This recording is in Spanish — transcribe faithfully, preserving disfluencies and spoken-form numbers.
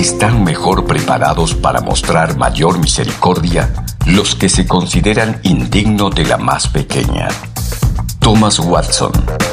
están mejor preparados para mostrar mayor misericordia los que se consideran indignos de la más pequeña. Thomas Watson.